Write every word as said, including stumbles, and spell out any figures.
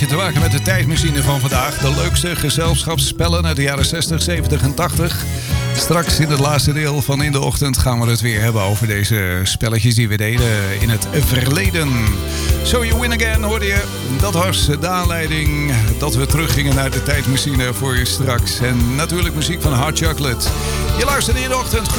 Te maken met de tijdmachine van vandaag. De leukste gezelschapsspellen uit de jaren zestig, zeventig en tachtig. Straks in het laatste deel van In de Ochtend gaan we het weer hebben over deze spelletjes die we deden in het verleden. So You Win Again hoorde je. Dat was de aanleiding dat we teruggingen naar de tijdmachine voor je straks. En natuurlijk muziek van Hot Chocolate. Je luistert In de Ochtend.